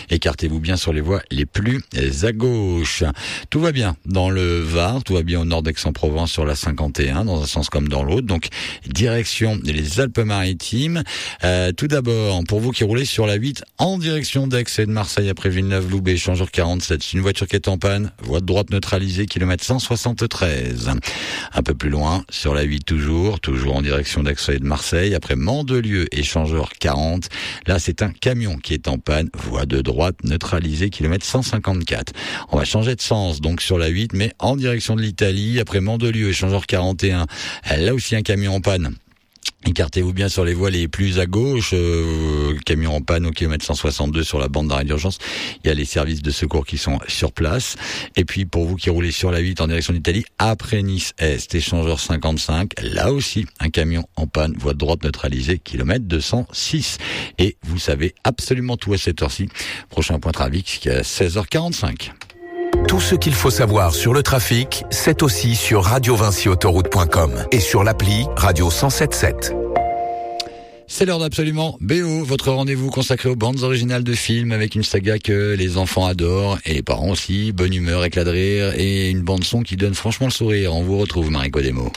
Écartez-vous bien sur les voies les plus à gauche. Tout va bien dans le Var, tout va bien au nord d'Aix-en-Provence sur la 51, dans un sens comme dans l'autre. Donc, direction les Alpes-Maritimes. Tout d'abord, pour vous qui roulez sur la 8 en direction d'Aix et de Marseille après Villeneuve-Loubet, échangeur 47. C'est une voiture qui est en panne. Voie de droite neutralisée, kilomètre 173. Un peu plus loin, sur la 8 toujours en direction d'Aix et de Marseille. Après Mandelieu, échangeur 40. Là, c'est un camion qui est en panne. Voie de droite neutralisée, kilomètre 154. On va changer de sens, donc sur la 8, mais en direction de l'Italie. Après Mandelieu, échangeur 41. Là aussi, un camion en panne. Écartez-vous bien sur les voies les plus à gauche, camion en panne au kilomètre 162 sur la bande d'arrêt d'urgence. Il y a les services de secours qui sont sur place. Et puis pour vous qui roulez sur la 8 en direction d'Italie, après Nice-Est, échangeur 55, là aussi un camion en panne, voie de droite neutralisée, kilomètre 206. Et vous savez absolument tout à cette heure-ci. Prochain point trafic à 16h45. Tout ce qu'il faut savoir sur le trafic, c'est aussi sur radiovinciautoroute.com et sur l'appli Radio 107.7. C'est l'heure d'Absolument BO, votre rendez-vous consacré aux bandes originales de films avec une saga que les enfants adorent et les parents aussi, bonne humeur, éclat de rire et une bande son qui donne franchement le sourire. On vous retrouve, Mariko Demo.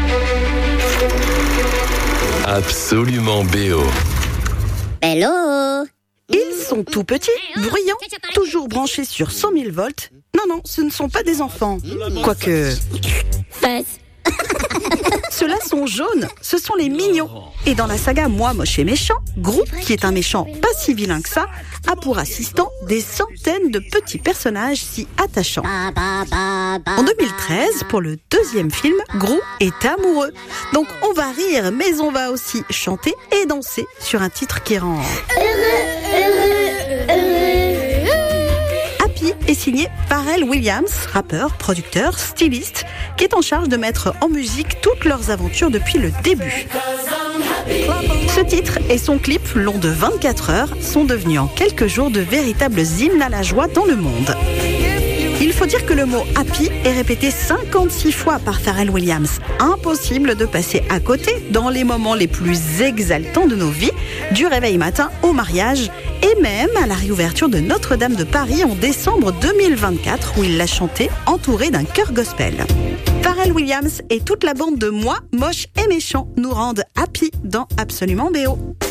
Absolument BO. Hello. Ils sont tout petits, bruyants, toujours branchés sur 100 000 volts. Non, ce ne sont pas des enfants. Quoique... Ceux-là sont jaunes, ce sont les mignons. Et dans la saga Moi, moche et méchant, Grou, qui est un méchant pas si vilain que ça, a pour assistant des centaines de petits personnages si attachants. En 2013, pour le deuxième film, Grou est amoureux. Donc on va rire, mais on va aussi chanter et danser sur un titre qui rend... Happy est signé Pharrell Williams, rappeur, producteur, styliste, qui est en charge de mettre en musique toutes leurs aventures depuis le début. Ce titre et son clip, long de 24 heures, sont devenus en quelques jours de véritables hymnes à la joie dans le monde. Il faut dire que le mot « happy » est répété 56 fois par Pharrell Williams. Impossible de passer à côté dans les moments les plus exaltants de nos vies, du réveil matin au mariage et même à la réouverture de Notre-Dame de Paris en décembre 2024 où il l'a chanté entouré d'un chœur gospel. Pharrell Williams et toute la bande de Moi, moche et méchant nous rendent happy dans Absolument BO.